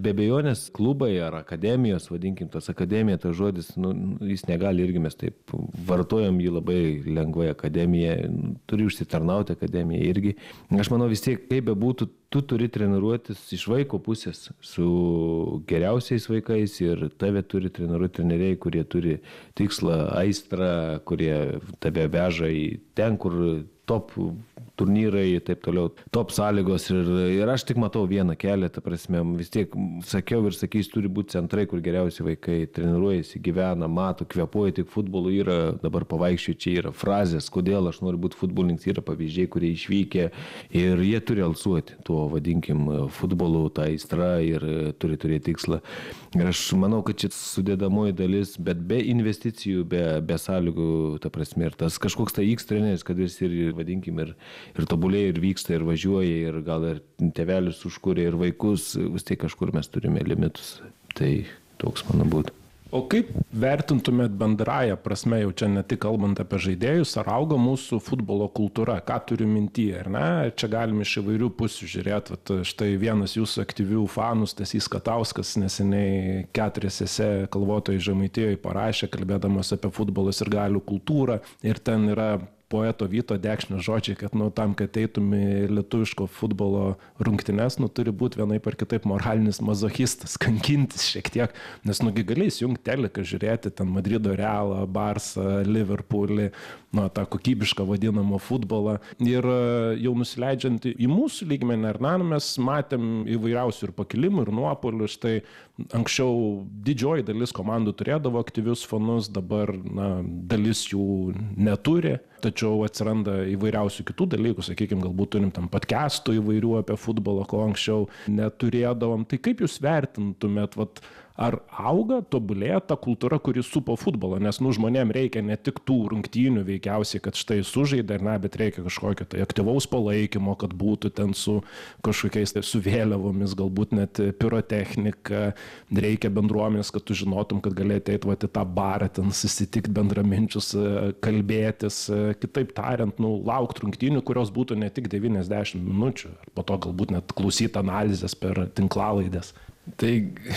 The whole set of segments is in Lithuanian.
Bet be abejonės klubai ar akademijos, vadinkim, tas akademija, tas žodis, jis negali irgi, mes taip vartojam jį labai lengvai, akademija, turi užsitarnauti akademiją irgi. Aš manau vis tiek, kaip bebūtų, tu turi treniruotis iš vaiko pusės su geriausiais vaikais ir tave turi treniruoti treneriai, kurie turi tikslą, aistrą, kurie tave veža į ten, kur top turnyrai, taip toliau, top sąlygos ir aš tik matau vieną kelią, ta prasme, vis tiek sakiau ir sakys, turi būti centrai, kur geriausi vaikai treniruojasi, gyvena, mato, kvėpuoja tik futbolu, yra dabar pavaikščiai, čia yra frazės, kodėl aš noriu būti futbolininkas, yra pavyzdžiai, kurie išvykę ir jie turi alsuoti tuo, vadinkim, futbolu, tą aistrą ir turi turėti tikslą. Ir aš manau, kad čia sudėdamoji dalis, bet be investicijų, be sąlygų, ta prasme, ir tas kažkoks tai X treneris, kad jis ir, vadinkim, ir tobulėja, ir vyksta, ir važiuoja, ir gal ir tėvelius užkūrė, ir vaikus, vis tiek kažkur mes turime limitus. Tai toks mano būtų. O kaip vertintumėt bendraja prasme, jau čia ne tik kalbant apie žaidėjus, ar auga mūsų futbolo kultūra, ką turiu mintyje, ar ne? Čia galime iš įvairių pusių žiūrėti. Štai vienas jūsų aktyvių fanų, Stasys Katauskas, neseniai 4 esė Kalvotojai Žemaitijoje parašė, kalbėdamas apie futbolo sirgalių kultūrą, ir ten yra poeto Vyto Dekšnio žodžiai, kad tam, kad eitum į lietuviško futbolo rungtynes, turi būti vienaip ar kitaip moralinis mazochistas, kankintis šiek tiek, nes gali įsijungti teliką, žiūrėti ten Madrido Realą, Barsą, Liverpoolį, tą kokybišką vadinamą futbolą. Ir jau nusileidžiant į mūsų lygmenį, ar ne, mes matėm įvairiausių ir pakilimų, ir nuopuolių. Štai anksčiau didžioji dalis komandų turėdavo aktyvius fanus, dabar dalis jų neturi. Tačiau atsiranda įvairiausių kitų dalykų, sakykime, galbūt turim tam podcastų įvairių apie futbolą, ko anksčiau neturėdavom. Tai kaip jūs vertintumėt, ar auga, tobulėja ta kultūra, kuri supo futbolą, nes žmonėm reikia ne tik tų rungtynių veikiausiai, kad štai sužaidė, bet reikia kažkokio tai aktyvaus palaikymo, kad būtų ten su kažkokiais su vėliavomis, galbūt net pirotechnika, reikia bendruomenės, kad tu žinotum, kad galėtų eiti į tą barą, ten susitikti bendraminčius, kalbėtis, kitaip tariant, laukti rungtynių, kurios būtų ne tik 90 minučių, ar po to galbūt net klausyti analizės per tinklalaidės. Tai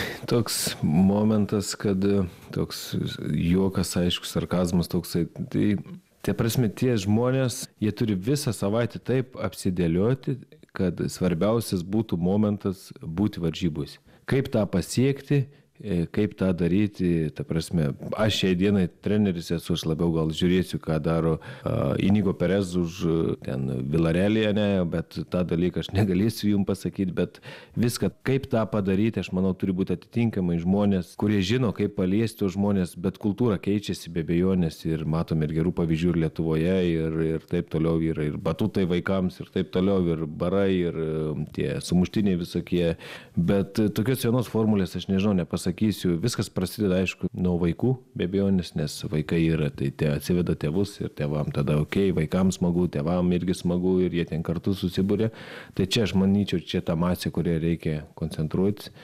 toks momentas, kad toks juokas, aišku, sarkazmas toksai, tai prasme, tie žmonės, jie turi visą savaitę taip apsidėlioti, kad svarbiausias būtų momentas būti varžybose. Kaip tą pasiekti, kaip tą daryti, ta prasme, aš šiai dienai treneris esu, aš labiau gal žiūrėsiu, ką daro Inigo Perez už ten Vilarelėje, bet tą dalyką aš negalėsiu jums pasakyti, bet viską, kaip tą padaryti, aš manau, turi būti atitinkamai žmonės, kurie žino, kaip paliesti tos žmonės, bet kultūra keičiasi be abejonės ir matom ir gerų pavyzdžių ir Lietuvoje ir taip toliau, ir batutai vaikams ir taip toliau, ir barai, ir tie sumuštiniai visokie, bet tokios vienos formulės aš nežinau, nepasakysiu. Viskas prasideda, aišku, nuo vaikų, be abejonės, nes vaikai yra, tai atsiveda tėvus ir tėvam tada vaikams smagu, tėvam irgi smagu ir jie ten kartu susibūrė. Tai čia aš manyčiau, čia ta masė, kurią reikia koncentruotis.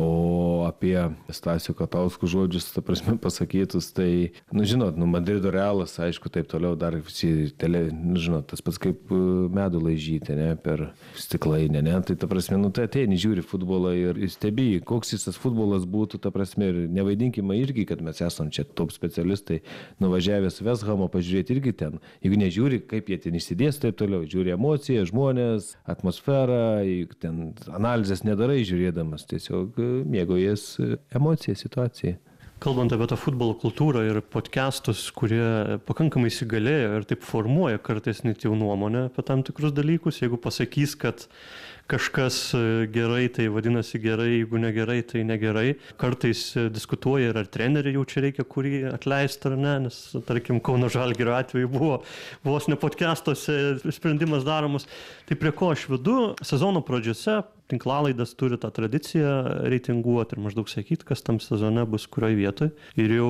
O apie Stasio Katausko žodžius, ta prasme, pasakytus, tai, žinot, Madrido Realas, aišku, taip toliau dar visi, žinot, tas pats kaip medų laižyti, ne, per stiklainę, ne, tai ta prasme, tai ateini, žiūri futbolą ir stebi, koks jis tas futbolas būtų, ta prasme, ir nevaidinkime irgi, kad mes esam čia top specialistai, nuvažiavęs West Hamo, pažiūrėti irgi ten, jeigu nežiūri, kaip jie ten išsidės, taip toliau, žiūri emociją, žmonės, atmosferą, ten analizės nedarai žiūrėdamas, tiesiog mėgaujies emociją, situaciją. Kalbant apie tą futbolo kultūrą ir podcastus, kurie pakankamai įsigalėjo ir taip formuoja kartais net jau nuomonę apie tam tikrus dalykus, jeigu pasakys, kad kažkas gerai, tai vadinasi gerai, jeigu negerai, tai negerai. Kartais diskutuoja ir ar treneriai jau čia reikia kurį atleisti ar ne, nes, tarkim, Kauno Žalgirio atveju buvo vos ne podcastuose sprendimas daromas. Tai prie ko aš vedu, sezono pradžiose tinklalaidas turi tą tradiciją reitinguoti ir maždaug sakyti, kas tam sezone bus kurioje vietoje. Ir jau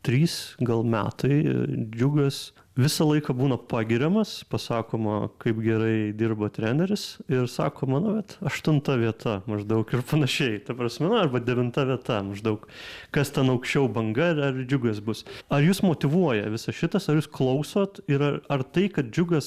3 gal metai Džiugas visą laiką būna pagiriamas, pasakoma, kaip gerai dirba treneris ir sakoma, 8 vieta maždaug ir panašiai. Ta prasme, arba 9 vieta maždaug. Kas ten aukščiau, Banga ar Džiugas bus. Ar jūs motyvuoja visą šitas, ar jūs klausot ir ar tai, kad Džiugas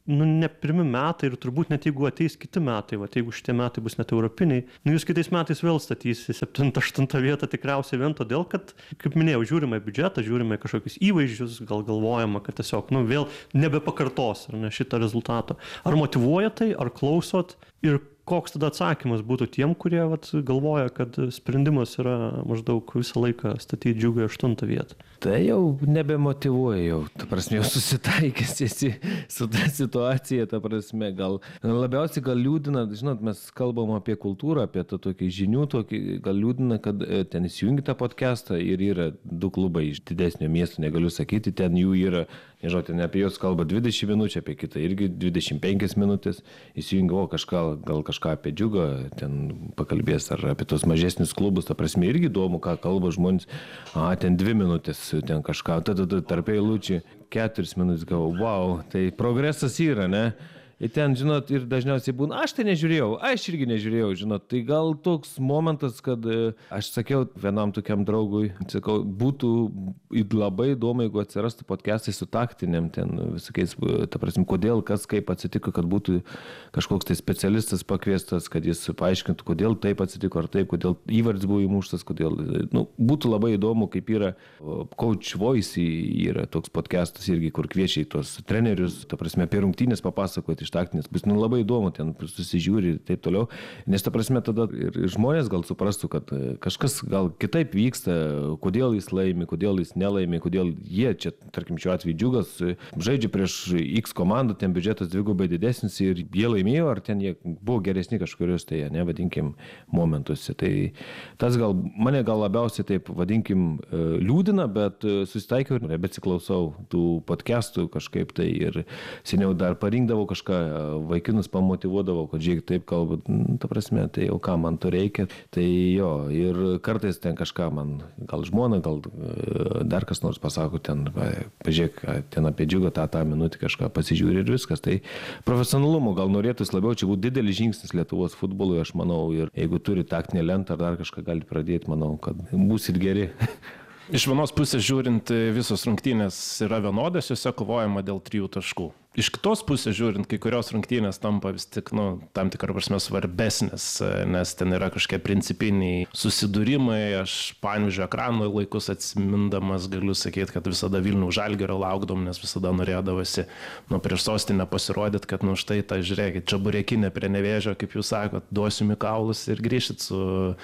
ne pirmi metai ir turbūt net jeigu ateis kiti metai, jeigu šitie metai bus net europiniai, jūs kitais metais vėl statysite 7-8 vietą tikriausiai vien todėl, kad, kaip minėjau, žiūrime į biudžetą, žiūrime į kažkokius įvaizdžius, gal galvojama, kad tiesiog vėl nebepakartos šitą rezultatą. Ar motyvuoja tai, ar klausot ir koks tada atsakymas būtų tiem, kurie galvoja, kad sprendimas yra maždaug visą laiką statyti Džiugą 8 vietą? Tai jau nebemotyvuoja, jau, ta prasme, jau susitaikęs esi su ta situacija, ta prasme, gal labiausiai liūdina, žinot, mes kalbam apie kultūrą, apie tą tokį žinių, gal liūdina, kad ten įsijungi tą podcastą ir yra 2 klubai iš didesnio miesto, negaliu sakyti, ten jų yra, nežinau, ten apie juos kalba 20 minučių, apie kitą irgi 25 minutės, įsijungi, gal kažką apie Džiugą, ten pakalbės ar apie tos mažesnius klubus, ta prasme, irgi įdomu, ką kalba žmonės, ten 2 minutės, ten kažką, tada tarp eilučių 4 minutės gavau, wow, tai progresas yra, ne? Ir ten, žinot, ir dažniausiai būna, aš tai nežiūrėjau, aš irgi nežiūrėjau, žinot, tai gal toks momentas, kad aš sakiau vienam tokiam draugui, sakau, būtų labai įdomu, jeigu atsirastų podcastai su taktiniam, ten visokiais, ta prasme, kodėl, kas, kaip atsitiko, kad būtų kažkoks tai specialistas pakviestas, kad jis paaiškintų, kodėl taip atsitiko ar taip, kodėl įvartis buvo įmuštas, kodėl, būtų labai įdomu, kaip yra Coach Voice, yra toks podcastas irgi, kur kviečia į tos trenerius, ta prasme, apie rungtynės papasakoti taktinės, bus labai įdomu, ten susižiūri ir taip toliau, nes ta prasme tada ir žmonės gal suprastų, kad kažkas gal kitaip vyksta, kodėl jis laimi, kodėl jis nelaimi, kodėl jie čia, tarkim, šiuo atveju Džiugas žaidžia prieš X komandą, ten biudžetas dvigubai didesnis ir jie laimėjo, ar ten jie buvo geresni kažkurios, tai nevadinkim momentuose. Tai tas mane labiausiai taip, vadinkim, liūdina, bet susitaikiau ir nebesiklausau tų podcastų kažkaip tai ir seniau dar parinkdavau kažką vaikinus pamotyvuodavau, kad žiūrėk, taip kalba, ta prasme, tai jau ką man to reikia, tai jo, ir kartais ten kažką man, gal žmona, gal dar kas nors pasako, ten, pažiūrėk, ten apie Džiugą tą minutę kažką pasižiūri ir viskas, tai profesionalumo gal norėtųs labiau, čia būtų didelis žingsnis Lietuvos futbolui, aš manau, ir jeigu turi taktinę lentą ar dar kažką gali pradėti, manau, kad bus ir geri. Iš vienos pusės žiūrint, visos rungtynės yra vienodas, jose kovojama dėl 3 taškų. Iš kitos pusės žiūrint, kai kurios rungtynės tampa vis tik, tam tikrą prasme svarbesnės, nes ten yra kažkokie principiniai susidūrimai. Aš Panevėžio ekrano laikus atsimindamas galiu sakyti, kad visada Vilniaus Žalgirio laukdom, nes visada norėdavosi prieš Sostinę pasirodyti, kad štai tą, žiūrėkit, čaburekinė prie Nevėžio, kaip jūs sakot, duosiu į kaulus ir grįšit su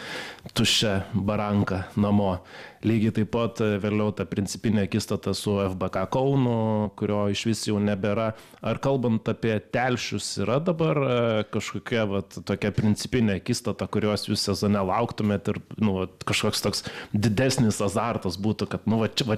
tuščia baranka namo. Lygiai taip pat vėliau ta principinė akistata su FBK Kaunu, kurio iš vis jau nebėra. Ar kalbant apie telšius yra dabar kažkokia tokia principinė akistata, kurios jūs sezone lauktumėt ir kažkoks toks didesnis azartas būtų, kad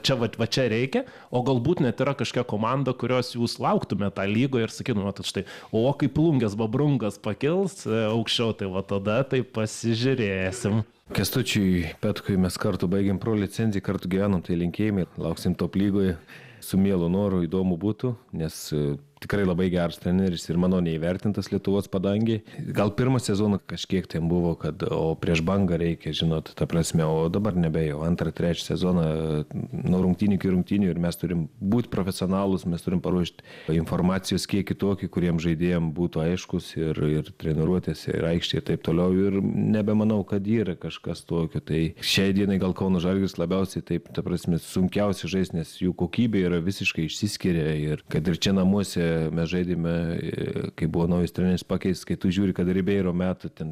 va čia reikia, o galbūt net yra kažkokia komanda, kurios jūs lauktumėt tą lygoje ir sakytumėt, štai, o kaip Plungės Babrungas pakils aukščiau, tai va tada tai pasižiūrėsim. Kęstučiui Petkui mes kartu baigėm pro licenciją, kartu gyvenom, tai linkėjimai, lauksim top lygoje, su mielu noru, įdomu būtų, nes tikrai labai geras treneris ir mano neįvertintas Lietuvos padangiai. Gal pirmą sezoną kažkiek ten buvo, kad o prieš bangą reikia, žinot, ta prasme, o dabar nebejau. 2-3 sezoną nuo rungtynių iki rungtynių ir mes turim būti profesionalus, mes turim paruošti informacijos kiekį tokį, kuriem žaidėjim būtų aiškus ir treniruotėse, ir aikštėje ir taip toliau. Ir nebemanau, kad yra kažkas tokio. Tai šiai dienai gal Kauno Žalgiris labiausiai taip, ta prasme, sunkiausia žaisti, nes jų kokybė yra visiškai išsiskiria ir kad ir čia namuose mes žaidėme, kai buvo naujas treneris pakeis, kai tu žiūri, kad Ribeiro metų ten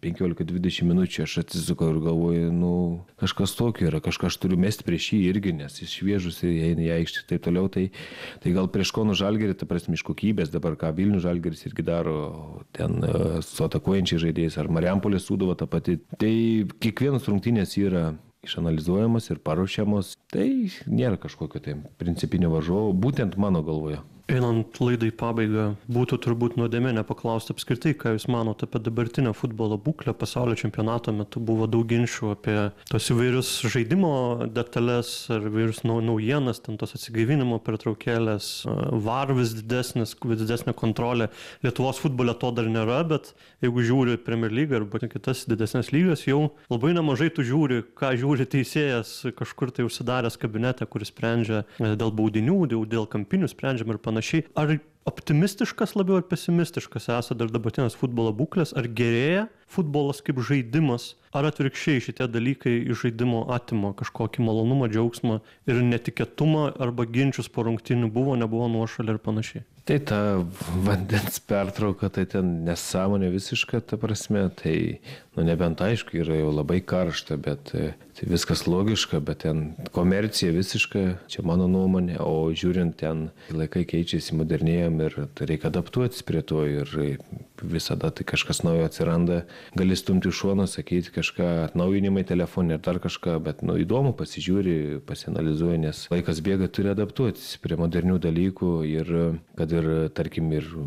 15-20 minučių, aš atsisukau ir galvoju, kažkas tokio yra, kažką aš turiu mesti prieš jį irgi, nes jis šviežus ir eina į aikštę ir taip toliau. Tai gal prieš Kauno Žalgirį, ta prasme, iš kokybės, dabar ką Vilnius Žalgiris irgi daro, ten su atakuojančiai žaidėjais, ar Marijampolės Sūduva ta pati. Tai kiekvienas rungtynės yra išanalizuojamas ir paruošiamas, tai nėra kažkokio tai principinio varžovo, būtent mano galvoje. Einant laidai pabaigą, būtų turbūt nuodėmė nepaklausti apskritai, ką jūs manote apie dabartinę futbolo būklę. Pasaulio čempionato metu buvo daug ginčių apie tos įvairius žaidimo detalės ar įvairius naujienas, ten tos atsigaivinimo pertraukėlės, VAR vis didesnė kontrolė. Lietuvos futbole to dar nėra, bet jeigu žiūri Premier League arba kitas didesnės lygas, jau labai nemažai tu žiūri, ką žiūri teisėjas kažkur tai užsidaręs kabinete, kuris sprendžia dėl baudinių, dėl kampinių sprendžiam ir panašiai. Ar optimistiškas labiau ar pesimistiškas esate dar dabartinės futbolo būklės, ar gerėja futbolas kaip žaidimas, ar atvirkščiai šitie dalykai iš žaidimo atima kažkokį malonumą, džiaugsmą ir netikėtumą arba ginčius po rungtynių buvo, nebuvo nuošalė ir panašiai. Tai ta vandens pertrauka, tai ten nesąmonė visiška, ta prasme, tai, nebent aišku, yra jau labai karšta, bet tai viskas logiška, bet ten komercija visiška, čia mano nuomonė, o žiūrint ten laikai keičiasi, modernėjam ir tai reikia adaptuotis prie to ir visada tai kažkas naujo atsiranda, gali stumti šoną, sakyti kažką, atnaujinimai telefonė ir dar kažką, bet įdomu, pasižiūri, pasianalizuoji, nes laikas bėga, turi adaptuotis prie modernių dalykų ir kad ir, tarkim,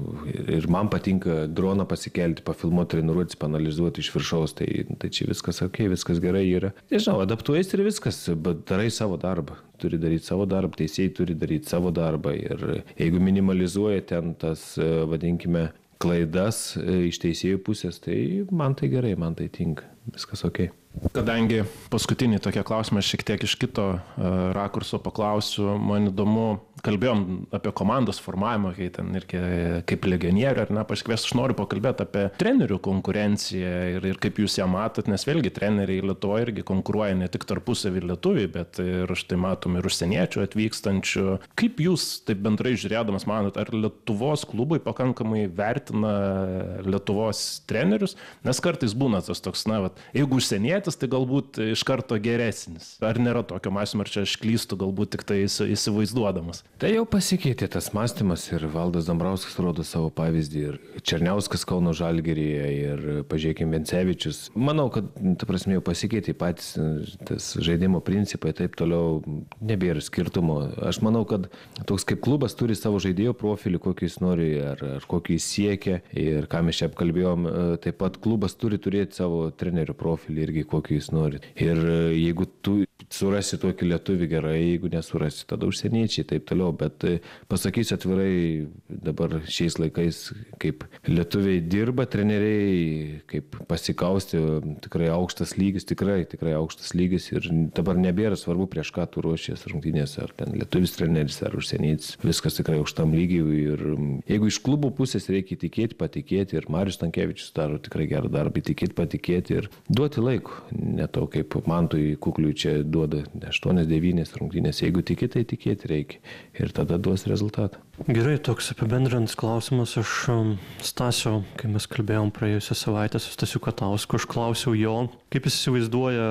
ir man patinka droną pasikelti, pafilmuoti, treniruotis, paanalizuoti iš viršaus, tai čia viskas ok, viskas gerai yra. Nežinau, adaptuojasi ir viskas, bet darai savo darbą. Turi daryti savo darbą, teisėjai turi daryti savo darbą ir jeigu minimalizuoja ten tas, vadinkime, klaidas iš teisėjų pusės, tai man tai gerai, man tai tinka, viskas ok. Kadangi paskutinį tokie klausimą šiek tiek iš kito rakurso paklausiu, man įdomu, kalbėjom apie komandos formavimą, kai ten ir kaip legionierių, ar ne, pasikvies, aš noriu pakalbėti apie trenerių konkurenciją ir kaip jūs ją matot, nes vėlgi treneriai Lietuvoje irgi konkuruoja ne tik tarpusavį lietuviai, bet ir štai matom ir užsieniečių atvykstančių. Kaip jūs taip bendrai žiūrėdamas manot, ar Lietuvos klubai pakankamai vertina Lietuvos trenerius, nes kartais būna tas toks, jeigu užsieniečiai, tai galbūt iš karto geresnis. Ar nėra tokio mąstymo, ar čia aš klystu galbūt tik tai įsivaizduodamas? Tai jau pasikeitė tas mąstymas ir Valdas Dambrauskas rodo savo pavyzdį ir Černiauskas Kauno Žalgiryje ir pažiūrėkime Vencevičius. Manau, kad, ta prasme, jau pasikeitė patys tas žaidimo principai, taip toliau nebėra skirtumo. Aš manau, kad toks kaip klubas turi savo žaidėjo profilį, kokį jis nori ar kokį jis siekia ir ką mes čia apkalbėjom, taip pat klubas turi turėti savo trenerių profilį irgi kokį jūs norit. Ir jeigu tu surasi tokį lietuvį gerai, jeigu nesurasi, tada užsieniečiai, taip toliau. Bet pasakysiu atvirai, dabar šiais laikais, kaip lietuviai dirba, treneriai, kaip pasikausti, tikrai aukštas lygis, tikrai aukštas lygis. Ir dabar nebėra svarbu, prieš ką tu ruošies rungtynės, ar ten lietuvis treneris, ar užsienietis. Viskas tikrai aukštam lygiui. Ir jeigu iš klubo pusės reikia tikėti, patikėti, ir Marius Stankevičius daro tikrai gerą darbą, tikėti, patikėti ir duoti laiko. Ne to, kaip Mantui Kukliui čia duoda 8-9 rungtynės. Jeigu tiki, tai tikėti reikia. Ir tada duos rezultatą. Gerai, toks apibendrintas klausimas. Aš Stasio, kai mes kalbėjom praėjusią savaitę su Stasiu Katausku, aš klausiau jo, kaip jis įsivaizduoja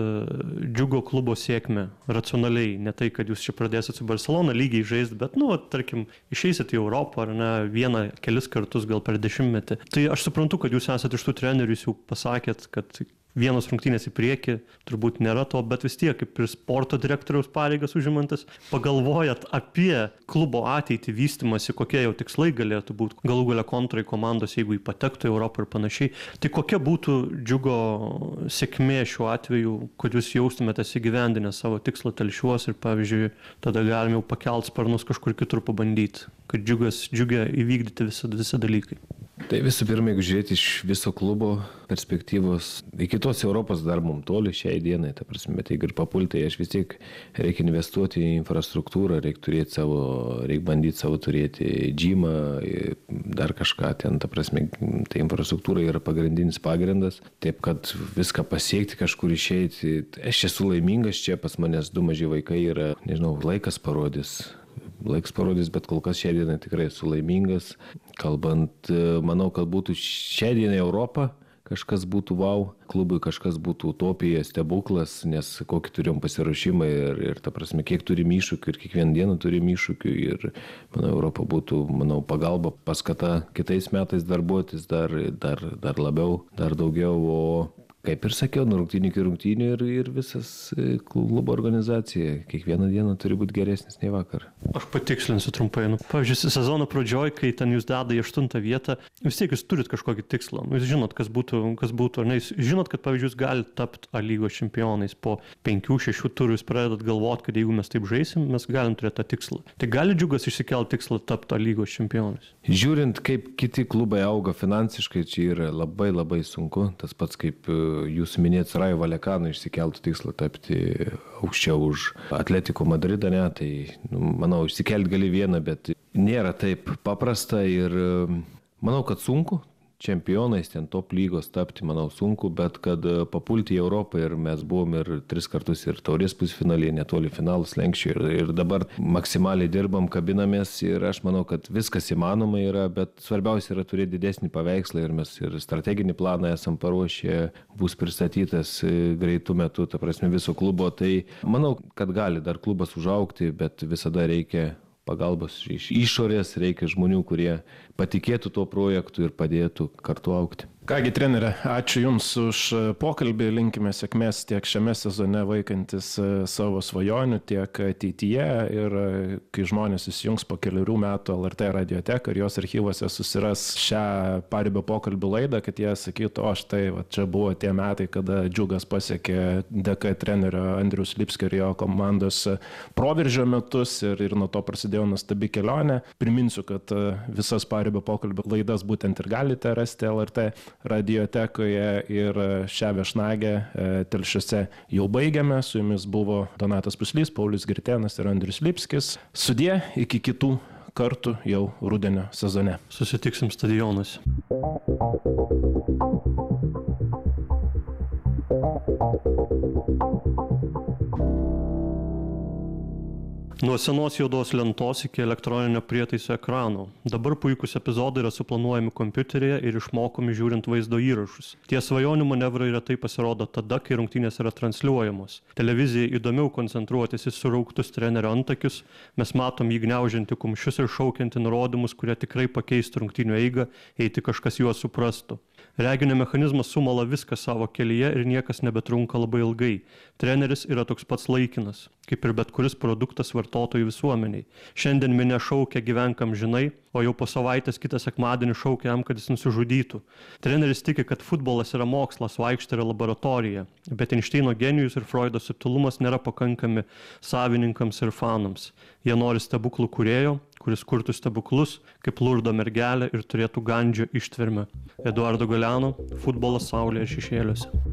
Džiugo klubo sėkmę racionaliai. Ne tai, kad jūs čia pradėsit su Barcelona lygiai žaisti, bet, tarkim, išeisit į Europą, ar ne, vieną, kelis kartus gal per 10-metį. Tai aš suprantu, kad jūs esate iš tų trenerių, jūs jau pasakėt, kad vienos rungtynės į priekį, turbūt nėra to, bet vis tiek, kaip ir sporto direktoriaus pareigas užimantis, pagalvojat apie klubo ateitį, vystymasi, kokie jau tikslai galėtų būti, galų galia kontrai komandos, jeigu jį patektų į Europą ir panašiai. Tai kokia būtų Džiugo sėkmė šiuo atveju, kad jūs jaustumėtės įgyvendinę savo tikslą Telšiuos ir, pavyzdžiui, tada galim jau pakelt sparnus kažkur kitur pabandyti, kad Džiugė įvykdyti visi dalykai. Tai visų pirma, jeigu žiūrėti iš viso klubo perspektyvos, iki tos Europos dar mums toli šiai dienai, ta prasme, bet jeigu ir papulti, aš vis tiek reikia investuoti į infrastruktūrą, reikia bandyti savo turėti džymą, dar kažką ten, ta prasme, tai infrastruktūra yra pagrindinis pagrindas, taip kad viską pasiekti, kažkur išeiti. Aš esu laimingas čia, pas manęs 2 maži vaikai yra, nežinau, laikas parodys, bet kol kas šią dieną tikrai esu laimingas. Kalbant, manau, kad būtų šią dieną Europą, kažkas būtų wow, klubui kažkas būtų utopija, stebuklas, nes kokį turim pasiruošimą ir ta prasme, kiek turim iššūkių ir kiekvieną dieną turim iššūkių ir, manau, Europa būtų, pagalba, paskata kitais metais darbuotis dar labiau, dar daugiau, o kaip ir sakiau, nuo rungtynių iki rungtynių ir visas klubo organizacija kiekvieną dieną turi būti geresnis nei vakar. Aš patikslinsiu trumpai. Pavyzdžiui, sezono pradžioj, kai ten jūs deda į 8 vietą, vis tiek jūs turit kažkokį tikslą. Jūs žinot, kas būtų, ar ne? Jūs žinot, kad, pavyzdžiui, jūs galite tapti A lygos čempionais po 5-6 turų, jūs pradedat galvoti, kad jeigu mes taip žaisim, mes galim turėti tą tikslą. Tai gali Džiugas išsikelti tikslą tapti A lygos čempionais? Žiūrint, kaip kiti klubai auga finansiškai, čia yra labai sunku. Tas pats kaip jūs minėt Rajo Vallecano išsikeltų tikslą tapti aukščiau už Atletico Madridą, ne, tai manau, išsikelti gali vieną, bet nėra taip paprasta ir manau, kad sunku. Čempionais ten top lygos tapti, manau, sunku, bet kad papulti į Europą ir mes buvom ir 3 kartus ir taurės pusfinalėje, netoli finalų slenkščių ir dabar maksimaliai dirbam, kabinamės ir aš manau, kad viskas įmanoma yra, bet svarbiausia yra turėti didesnį paveikslą ir mes ir strateginį planą esam paruošę, bus pristatytas greitų metų, ta prasme viso klubo, tai manau, kad gali dar klubas užaugti, bet visada reikia pagalbos iš išorės, reikia žmonių, kurie patikėtų tuo projektu ir padėtų kartu augti. Kągi, treneri, ačiū Jums už pokalbį, linkime sėkmės tiek šiame sezone vaikantis savo svajonių, tiek ateityje ir kai žmonės įsijungs po 4 metų LRT radioteką ir jos archyvose susiras šią paribio pokalbių laidą, kad jie sakytų, o štai, va, čia buvo tie metai, kada Džiugas pasiekė dėka trenerio Andriaus Lipskio ir jo komandos proveržio metus ir nuo to prasidėjo nuostabi kelionė. Priminsiu, kad visas paribio pokalbių laidas būtent ir galite rasti LRT radiotekoje ir šią viešnagę Telšiuose jau baigiame. Su jumis buvo Donatas Puslys, Paulius Girtėnas ir Andrius Lipskis. Sudie, iki kitų kartų jau rudenio sezone. Susitiksim stadionuose. Nuo senos juodos lentos iki elektroninio prietaiso ekrano. Dabar puikus epizodai yra suplanuojami kompiuteryje ir išmokomi žiūrint vaizdo įrašus. Tie svajonių manevrai retai pasirodo tada, kai rungtynės yra transliuojamos. Televizijai įdomiau koncentruotis į surauktus trenerio antakius, mes matom jį gniaužiantį kumščius ir šaukiantį nurodymus, kurie tikrai pakeistų rungtynių eigą, eiti kažkas juos suprastų. Reginio mechanizmas sumala viską savo kelyje ir niekas nebetrunka labai ilgai. Treneris yra toks pats laikinas, kaip ir bet kuris produktas vartotojų visuomeniai. Šiandien minia šaukia gyvenk amžinai, o jau po savaitės kitą sekmadienį šaukia jam, kad jis nusižudytų. Treneris tiki, kad futbolas yra mokslas, o aikštė yra laboratorija, bet Einšteino genijus ir Freudo subtilumas nėra pakankami savininkams ir fanams. Jie nori stebuklų kūrėjo, kuris kurtų stebuklus, kaip Lurdo mergelė ir turėtų Gandžio ištvermę. Eduardo Galeano, futbolas saulėje šešėliuose.